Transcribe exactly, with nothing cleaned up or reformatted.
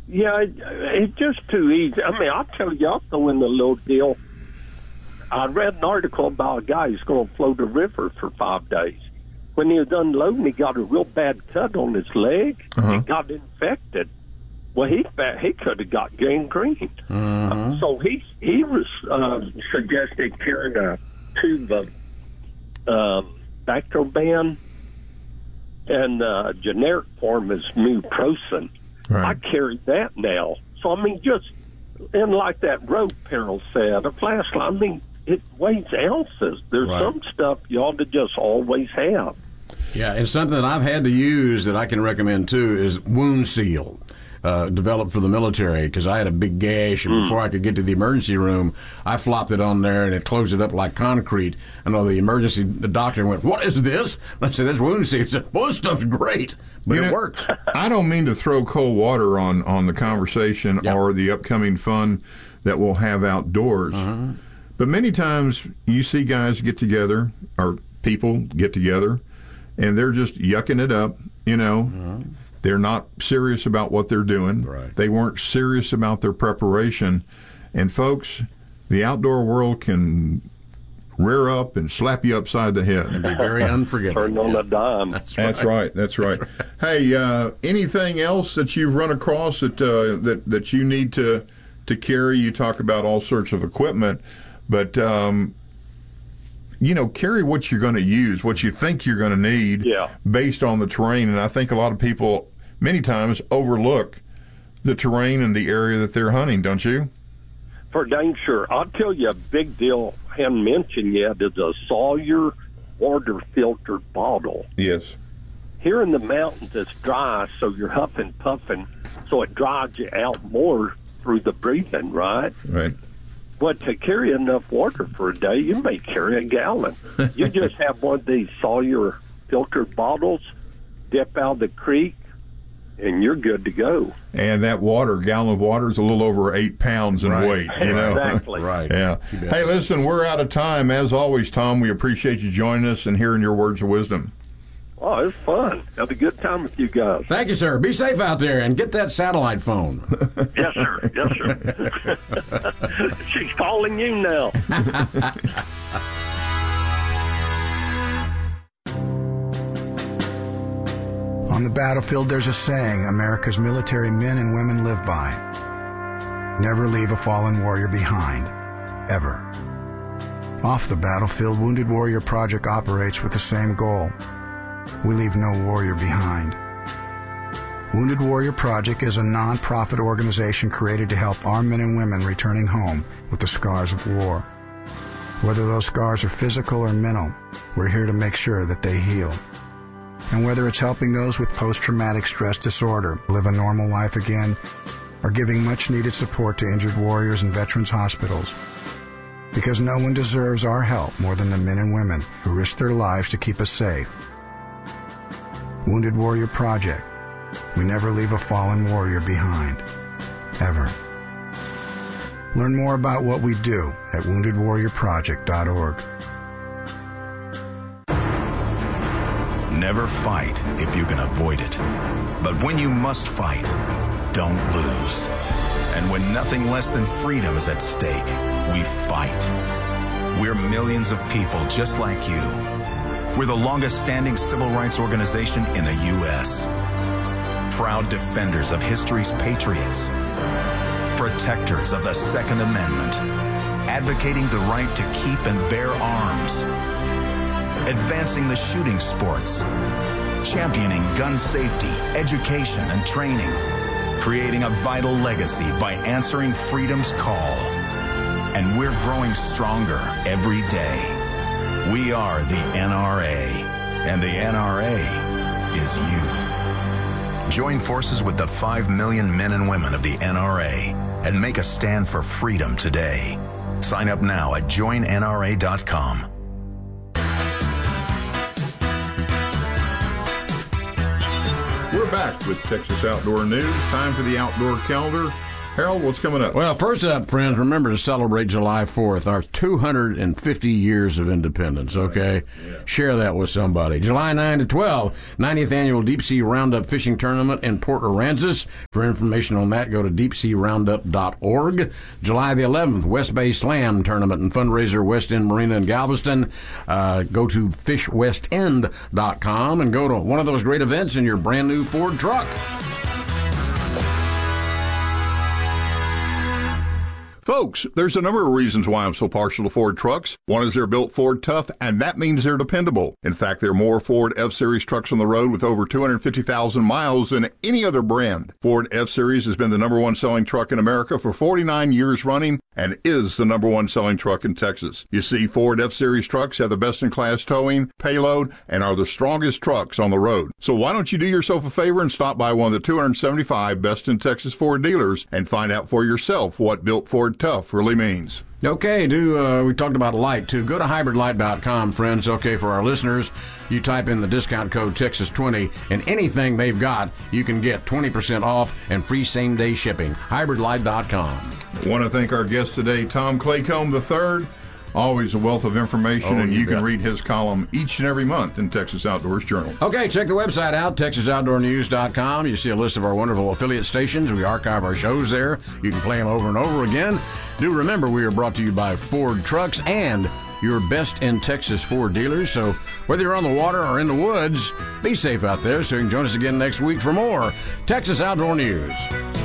Yeah, it, it's just too easy. I mean, I'll tell you, I'll throw in the little deal. I read an article about a guy who's going to float a river for five days. When he was unloading, he got a real bad cut on his leg. Uh-huh. He got infected. Well, he he could have got gangrene. Uh-huh. Uh, so he he was uh, suggested carrying a tube of um, Bactroban, and uh, generic form is Muprosin. Right. I carry that now. So, I mean, just, and like that rope Peril said, a flashlight, I mean, it weighs ounces. There's Right. some stuff you ought to just always have. Yeah, and something that I've had to use that I can recommend too is Wound Seal. Uh, developed for the military because I had a big gash, and Mm. before I could get to the emergency room, I flopped it on there and it closed it up like concrete. I know the emergency the doctor went, "What is this?" I said, "That's Wound Seal." He said, "Well, this stuff's great, but You it know, works." I don't mean to throw cold water on, on the conversation Yep. or the upcoming fun that we'll have outdoors. Uh-huh. But many times you see guys get together, or people get together, and they're just yucking it up, you know. Uh-huh. They're not serious about what they're doing. Right. They weren't serious about their preparation. And, folks, the outdoor world can rear up and slap you upside the head. Be very unforgiving. Turn on Yeah. a dime. That's right. That's right. That's right. Hey, uh, anything else that you've run across that uh, that that you need to to carry? You talk about all sorts of equipment, but um, you know, carry what you're going to use, what you think you're going to need, Yeah. based on the terrain. And I think a lot of people many times overlook the terrain and the area that they're hunting. Don't you? For dang sure. I'll tell you a big deal I haven't mentioned yet is a Sawyer water filter bottle. Yes. Here in the mountains, it's dry, so you're huffing, puffing, so it dries you out more through the breathing, right? Right. But to carry enough water for a day, you may carry a gallon. You just have one of these Sawyer filtered bottles, dip out of the creek, and you're good to go. And that water, gallon of water, is a little over eight pounds in Right. weight. You know. Exactly. Right. Yeah. You bet. Hey, listen, we're out of time. As always, Tom, we appreciate you joining us and hearing your words of wisdom. Oh, it's fun. Have a good time with you guys. Thank you, sir. Be safe out there and get that satellite phone. Yes, sir. Yes, sir. She's calling you now. On the battlefield, there's a saying America's military men and women live by. Never leave a fallen warrior behind. Ever. Off the battlefield, Wounded Warrior Project operates with the same goal. We leave no warrior behind. Wounded Warrior Project is a non-profit organization created to help our men and women returning home with the scars of war. Whether those scars are physical or mental, we're here to make sure that they heal. And whether it's helping those with post-traumatic stress disorder live a normal life again, or giving much-needed support to injured warriors in veterans' hospitals. Because no one deserves our help more than the men and women who risk their lives to keep us safe. Wounded Warrior Project. We never leave a fallen warrior behind. Ever. Learn more about what we do at wounded warrior project dot org. Never fight if you can avoid it. But when you must fight, don't lose. And when nothing less than freedom is at stake, we fight. We're millions of people just like you. We're the longest-standing civil rights organization in the U S Proud defenders of history's patriots. Protectors of the Second Amendment. Advocating the right to keep and bear arms. Advancing the shooting sports. Championing gun safety, education, and training. Creating a vital legacy by answering freedom's call. And we're growing stronger every day. We are the N R A, and the N R A is you. Join forces with the five million men and women of the N R A and make a stand for freedom today. Sign up now at join N R A dot com. We're back with Texas Outdoor News. Time for the Outdoor Calendar. Harold, what's coming up? Well, first up, friends, remember to celebrate July fourth, our two hundred fifty years of independence, okay? Yeah. Share that with somebody. July ninth to twelfth, ninetieth Annual Deep Sea Roundup Fishing Tournament in Port Aransas. For information on that, go to deep sea roundup dot org. July the eleventh, West Bay Slam Tournament and Fundraiser West End Marina in Galveston. Uh, go to fish west end dot com and go to one of those great events in your brand new Ford truck. Folks, there's a number of reasons why I'm so partial to Ford trucks. One is they're built Ford tough, and that means they're dependable. In fact, there are more Ford F-Series trucks on the road with over two hundred fifty thousand miles than any other brand. Ford F-Series has been the number one selling truck in America for forty-nine years running and is the number one selling truck in Texas. You see, Ford F-Series trucks have the best-in-class towing, payload, and are the strongest trucks on the road. So why don't you do yourself a favor and stop by one of the two hundred seventy-five best-in-Texas Ford dealers and find out for yourself what built Ford tough really means. Okay, do uh, we talked about light too. Go to hybrid light dot com, friends. Okay, for our listeners, you type in the discount code Texas twenty, and anything they've got, you can get twenty percent off and free same-day shipping. hybrid light dot com. I want to thank our guest today, Tom Claycomb the third. Always a wealth of information, oh, and you, you can read his column each and every month in Texas Outdoors Journal. Okay, check the website out, texas outdoor news dot com. You see a list of our wonderful affiliate stations. We archive our shows there. You can play them over and over again. Do remember, we are brought to you by Ford Trucks and your best in Texas Ford dealers. So whether you're on the water or in the woods, be safe out there so you can join us again next week for more Texas Outdoor News.